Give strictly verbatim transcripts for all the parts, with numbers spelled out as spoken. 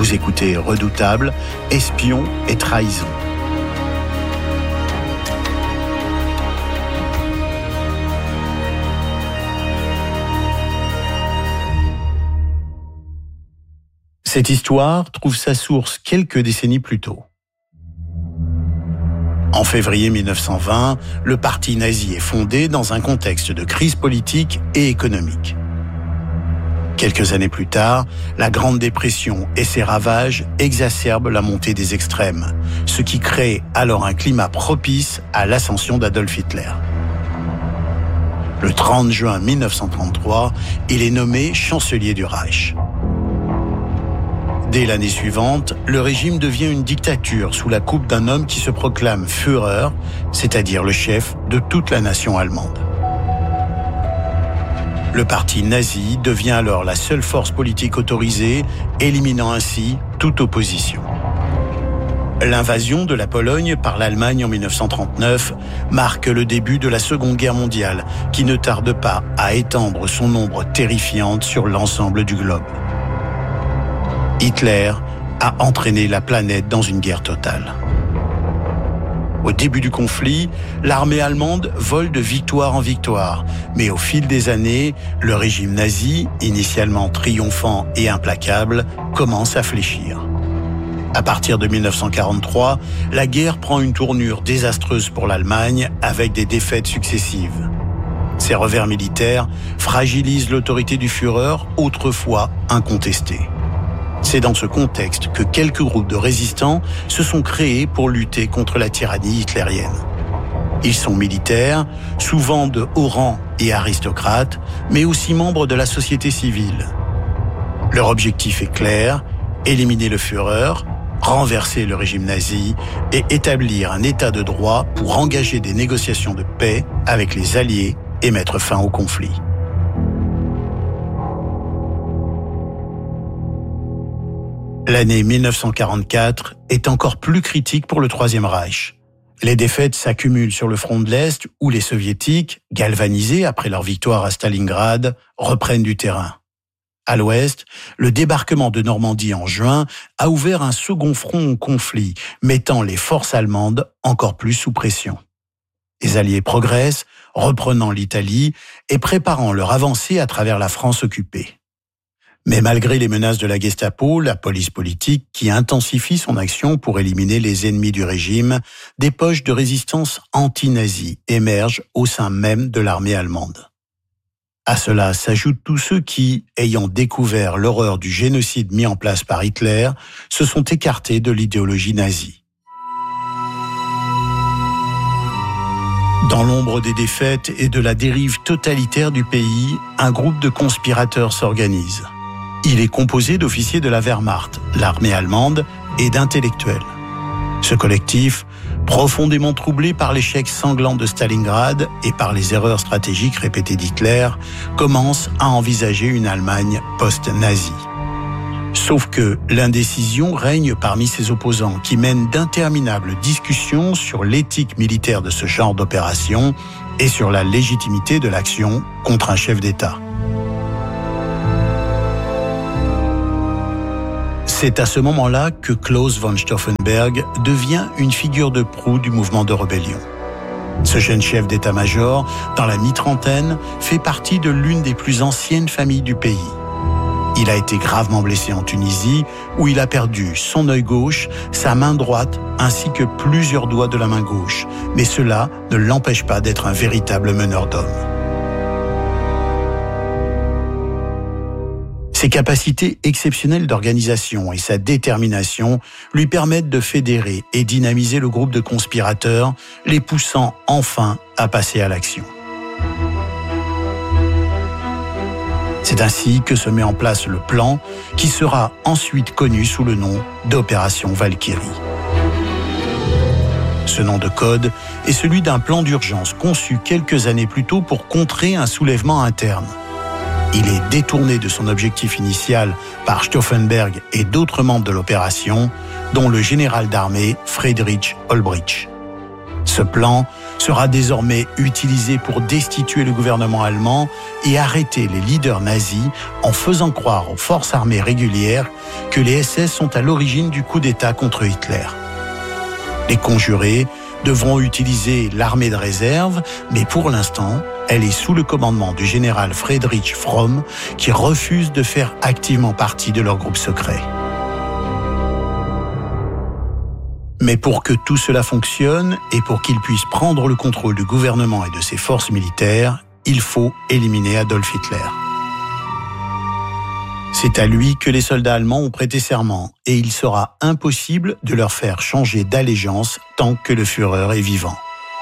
Vous écoutez Redoutable, espion et trahison. Cette histoire trouve sa source quelques décennies plus tôt. En février mille neuf cent vingt, le parti nazi est fondé dans un contexte de crise politique et économique. Quelques années plus tard, la Grande Dépression et ses ravages exacerbent la montée des extrêmes, ce qui crée alors un climat propice à l'ascension d'Adolf Hitler. Le trente juin mille neuf cent trente-trois, il est nommé chancelier du Reich. Dès l'année suivante, le régime devient une dictature sous la coupe d'un homme qui se proclame Führer, c'est-à-dire le chef de toute la nation allemande. Le parti nazi devient alors la seule force politique autorisée, éliminant ainsi toute opposition. L'invasion de la Pologne par l'Allemagne en mille neuf cent trente-neuf marque le début de la Seconde Guerre mondiale, qui ne tarde pas à étendre son ombre terrifiante sur l'ensemble du globe. Hitler a entraîné la planète dans une guerre totale. Au début du conflit, l'armée allemande vole de victoire en victoire, mais au fil des années, le régime nazi, initialement triomphant et implacable, commence à fléchir. À partir de mille neuf cent quarante-trois, la guerre prend une tournure désastreuse pour l'Allemagne avec des défaites successives. Ces revers militaires fragilisent l'autorité du Führer, autrefois incontestée. C'est dans ce contexte que quelques groupes de résistants se sont créés pour lutter contre la tyrannie hitlérienne. Ils sont militaires, souvent de haut rang et aristocrates, mais aussi membres de la société civile. Leur objectif est clair, éliminer le Führer, renverser le régime nazi et établir un état de droit pour engager des négociations de paix avec les Alliés et mettre fin au conflit. L'année mille neuf cent quarante-quatre est encore plus critique pour le Troisième Reich. Les défaites s'accumulent sur le front de l'Est où les Soviétiques, galvanisés après leur victoire à Stalingrad, reprennent du terrain. À l'Ouest, le débarquement de Normandie en juin a ouvert un second front au conflit, mettant les forces allemandes encore plus sous pression. Les Alliés progressent, reprenant l'Italie et préparant leur avancée à travers la France occupée. Mais malgré les menaces de la Gestapo, la police politique qui intensifie son action pour éliminer les ennemis du régime, des poches de résistance anti-nazie émergent au sein même de l'armée allemande. À cela s'ajoutent tous ceux qui, ayant découvert l'horreur du génocide mis en place par Hitler, se sont écartés de l'idéologie nazie. Dans l'ombre des défaites et de la dérive totalitaire du pays, un groupe de conspirateurs s'organise. Il est composé d'officiers de la Wehrmacht, l'armée allemande, et d'intellectuels. Ce collectif, profondément troublé par l'échec sanglant de Stalingrad et par les erreurs stratégiques répétées d'Hitler, commence à envisager une Allemagne post-nazie. Sauf que l'indécision règne parmi ses opposants qui mènent d'interminables discussions sur l'éthique militaire de ce genre d'opération et sur la légitimité de l'action contre un chef d'État. C'est à ce moment-là que Claus von Stauffenberg devient une figure de proue du mouvement de rébellion. Ce jeune chef d'état-major, dans la mi-trentaine, fait partie de l'une des plus anciennes familles du pays. Il a été gravement blessé en Tunisie, où il a perdu son œil gauche, sa main droite, ainsi que plusieurs doigts de la main gauche. Mais cela ne l'empêche pas d'être un véritable meneur d'hommes. Ses capacités exceptionnelles d'organisation et sa détermination lui permettent de fédérer et dynamiser le groupe de conspirateurs, les poussant enfin à passer à l'action. C'est ainsi que se met en place le plan qui sera ensuite connu sous le nom d'Opération Valkyrie. Ce nom de code est celui d'un plan d'urgence conçu quelques années plus tôt pour contrer un soulèvement interne. Il est détourné de son objectif initial par Stauffenberg et d'autres membres de l'opération, dont le général d'armée Friedrich Olbrich. Ce plan sera désormais utilisé pour destituer le gouvernement allemand et arrêter les leaders nazis en faisant croire aux forces armées régulières que les S S sont à l'origine du coup d'État contre Hitler. Les conjurés devront utiliser l'armée de réserve, mais pour l'instant, elle est sous le commandement du général Friedrich Fromm, qui refuse de faire activement partie de leur groupe secret. Mais pour que tout cela fonctionne et pour qu'ils puissent prendre le contrôle du gouvernement et de ses forces militaires, il faut éliminer Adolf Hitler. C'est à lui que les soldats allemands ont prêté serment et il sera impossible de leur faire changer d'allégeance tant que le Führer est vivant.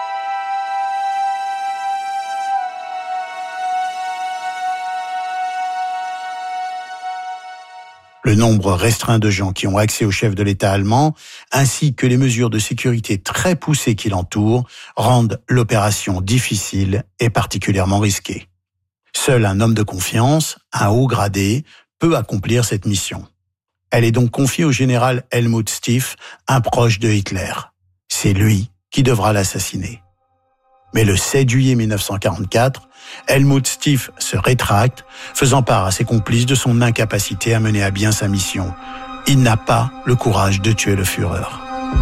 Le nombre restreint de gens qui ont accès au chef de l'État allemand, ainsi que les mesures de sécurité très poussées qui l'entourent, rendent l'opération difficile et particulièrement risquée. Seul un homme de confiance, un haut gradé, peut accomplir cette mission. Elle est donc confiée au général Helmut Stief, un proche de Hitler. C'est lui qui devra l'assassiner. Mais le sept juillet mille neuf cent quarante-quatre, Helmut Stief se rétracte, faisant part à ses complices de son incapacité à mener à bien sa mission. Il n'a pas le courage de tuer le Führer.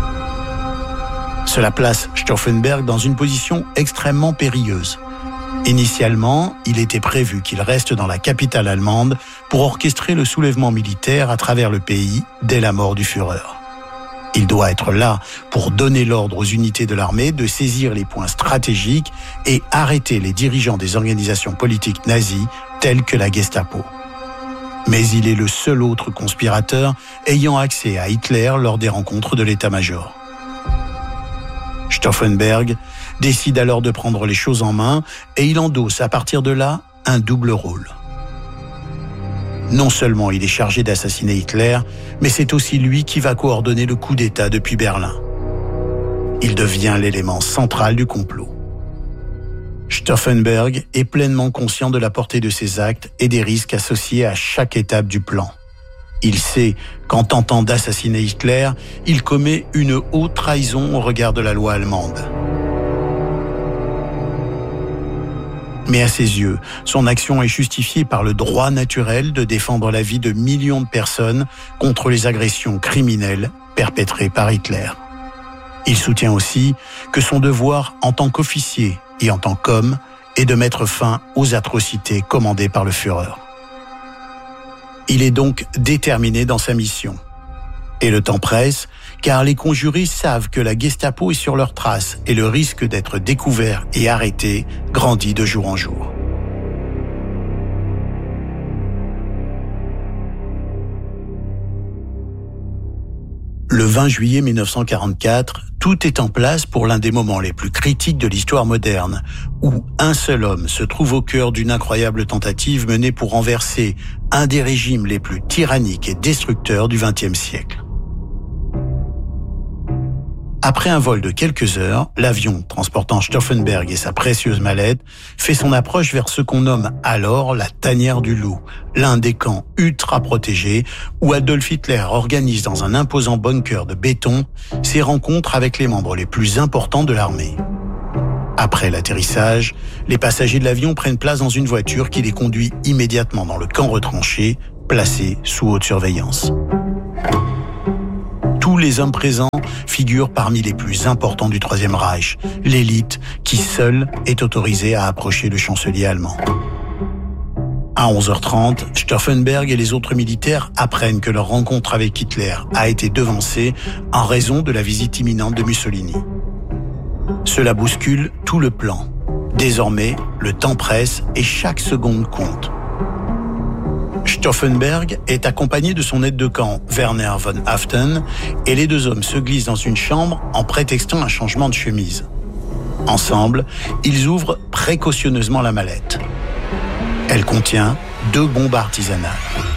Cela place Stauffenberg dans une position extrêmement périlleuse. Initialement, il était prévu qu'il reste dans la capitale allemande pour orchestrer le soulèvement militaire à travers le pays dès la mort du Führer. Il doit être là pour donner l'ordre aux unités de l'armée de saisir les points stratégiques et arrêter les dirigeants des organisations politiques nazies telles que la Gestapo. Mais il est le seul autre conspirateur ayant accès à Hitler lors des rencontres de l'état-major. Stauffenberg décide alors de prendre les choses en main et il endosse à partir de là un double rôle. Non seulement il est chargé d'assassiner Hitler, mais c'est aussi lui qui va coordonner le coup d'État depuis Berlin. Il devient l'élément central du complot. Stauffenberg est pleinement conscient de la portée de ses actes et des risques associés à chaque étape du plan. Il sait qu'en tentant d'assassiner Hitler, il commet une haute trahison au regard de la loi allemande. Mais à ses yeux, son action est justifiée par le droit naturel de défendre la vie de millions de personnes contre les agressions criminelles perpétrées par Hitler. Il soutient aussi que son devoir en tant qu'officier et en tant qu'homme est de mettre fin aux atrocités commandées par le Führer. Il est donc déterminé dans sa mission. Et le temps presse, car les conjurés savent que la Gestapo est sur leurs traces et le risque d'être découvert et arrêté grandit de jour en jour. Le vingt juillet mille neuf cent quarante-quatre, tout est en place pour l'un des moments les plus critiques de l'histoire moderne, où un seul homme se trouve au cœur d'une incroyable tentative menée pour renverser un des régimes les plus tyranniques et destructeurs du vingtième siècle. Après un vol de quelques heures, l'avion transportant Stauffenberg et sa précieuse mallette fait son approche vers ce qu'on nomme alors la tanière du loup, l'un des camps ultra protégés où Adolf Hitler organise dans un imposant bunker de béton ses rencontres avec les membres les plus importants de l'armée. Après l'atterrissage, les passagers de l'avion prennent place dans une voiture qui les conduit immédiatement dans le camp retranché, placé sous haute surveillance. Tous les hommes présents figurent parmi les plus importants du Troisième Reich, l'élite qui seule est autorisée à approcher le chancelier allemand. À onze heures trente, Stauffenberg et les autres militaires apprennent que leur rencontre avec Hitler a été devancée en raison de la visite imminente de Mussolini. Cela bouscule tout le plan. Désormais, le temps presse et chaque seconde compte. Stauffenberg est accompagné de son aide de camp Werner von Haften et les deux hommes se glissent dans une chambre en prétextant un changement de chemise. Ensemble, ils ouvrent précautionneusement la mallette. Elle contient deux bombes artisanales.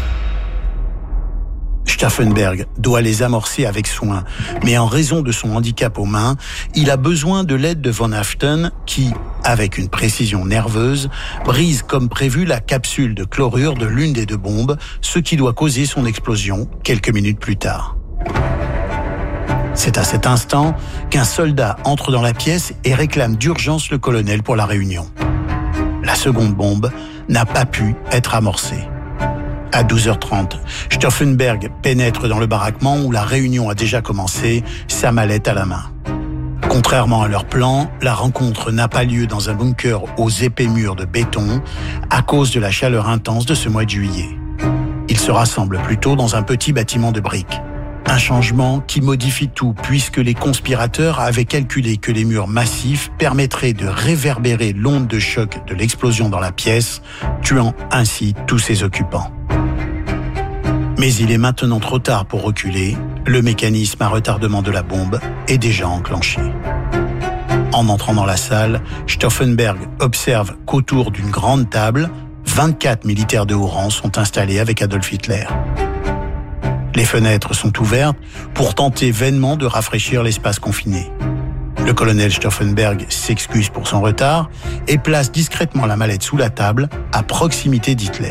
Stauffenberg doit les amorcer avec soin, mais en raison de son handicap aux mains, il a besoin de l'aide de von Haften qui, avec une précision nerveuse, brise comme prévu la capsule de chlorure de l'une des deux bombes, ce qui doit causer son explosion quelques minutes plus tard. C'est à cet instant qu'un soldat entre dans la pièce et réclame d'urgence le colonel pour la réunion. La seconde bombe n'a pas pu être amorcée. À douze heures trente, Stauffenberg pénètre dans le baraquement où la réunion a déjà commencé, sa mallette à la main. Contrairement à leur plan, la rencontre n'a pas lieu dans un bunker aux épais murs de béton à cause de la chaleur intense de ce mois de juillet. Ils se rassemblent plutôt dans un petit bâtiment de briques. Un changement qui modifie tout puisque les conspirateurs avaient calculé que les murs massifs permettraient de réverbérer l'onde de choc de l'explosion dans la pièce, tuant ainsi tous ses occupants. Mais il est maintenant trop tard pour reculer, le mécanisme à retardement de la bombe est déjà enclenché. En entrant dans la salle, Stauffenberg observe qu'autour d'une grande table, vingt-quatre militaires de haut rang sont installés avec Adolf Hitler. Les fenêtres sont ouvertes pour tenter vainement de rafraîchir l'espace confiné. Le colonel Stauffenberg s'excuse pour son retard et place discrètement la mallette sous la table, à proximité d'Hitler.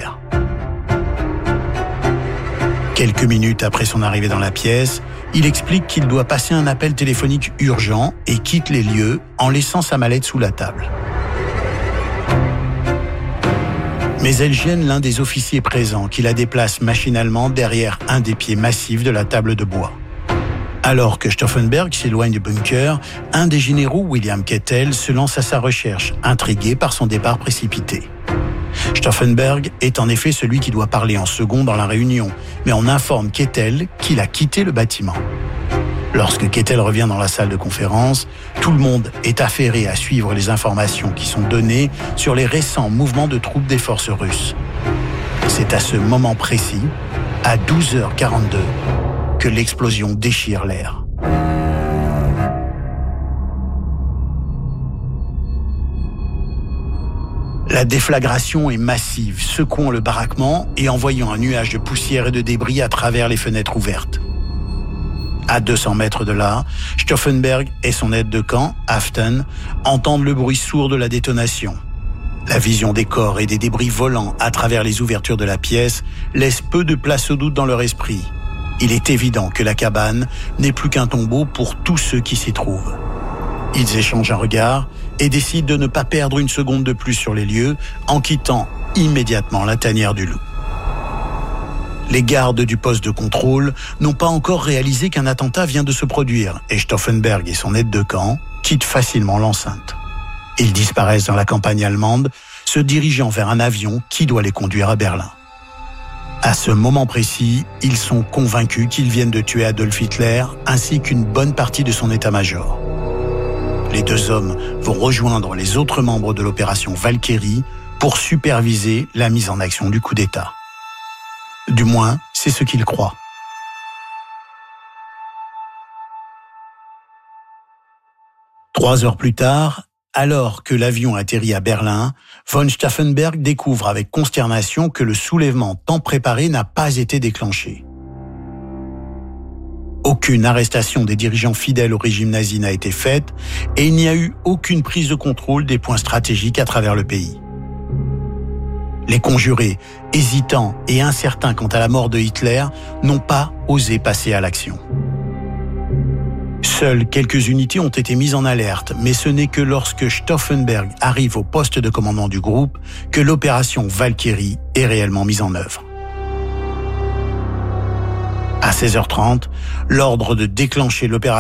Quelques minutes après son arrivée dans la pièce, il explique qu'il doit passer un appel téléphonique urgent et quitte les lieux en laissant sa mallette sous la table. Mais elle gêne l'un des officiers présents qui la déplace machinalement derrière un des pieds massifs de la table de bois. Alors que Stauffenberg s'éloigne du bunker, un des généraux, William Kettel, se lance à sa recherche, intrigué par son départ précipité. Stauffenberg est en effet celui qui doit parler en second dans la réunion, mais on informe Kettel qu'il a quitté le bâtiment. Lorsque Kettel revient dans la salle de conférence, tout le monde est affairé à suivre les informations qui sont données sur les récents mouvements de troupes des forces russes. C'est à ce moment précis, à douze heures quarante-deux, que l'explosion déchire l'air. La déflagration est massive, secouant le baraquement et envoyant un nuage de poussière et de débris à travers les fenêtres ouvertes. À deux cents mètres de là, Stauffenberg et son aide de camp, Haften, entendent le bruit sourd de la détonation. La vision des corps et des débris volants à travers les ouvertures de la pièce laisse peu de place au doute dans leur esprit. Il est évident que la cabane n'est plus qu'un tombeau pour tous ceux qui s'y trouvent. Ils échangent un regard et décident de ne pas perdre une seconde de plus sur les lieux en quittant immédiatement la tanière du loup. Les gardes du poste de contrôle n'ont pas encore réalisé qu'un attentat vient de se produire et Stauffenberg et son aide de camp quittent facilement l'enceinte. Ils disparaissent dans la campagne allemande, se dirigeant vers un avion qui doit les conduire à Berlin. À ce moment précis, ils sont convaincus qu'ils viennent de tuer Adolf Hitler ainsi qu'une bonne partie de son état-major. Les deux hommes vont rejoindre les autres membres de l'opération Valkyrie pour superviser la mise en action du coup d'État. Du moins, c'est ce qu'ils croient. Trois heures plus tard, alors que l'avion atterrit à Berlin, von Stauffenberg découvre avec consternation que le soulèvement tant préparé n'a pas été déclenché. Aucune arrestation des dirigeants fidèles au régime nazi n'a été faite et il n'y a eu aucune prise de contrôle des points stratégiques à travers le pays. Les conjurés, hésitants et incertains quant à la mort de Hitler, n'ont pas osé passer à l'action. Seules quelques unités ont été mises en alerte, mais ce n'est que lorsque Stauffenberg arrive au poste de commandement du groupe que l'opération Valkyrie est réellement mise en œuvre. À seize heures trente, l'ordre de déclencher l'opération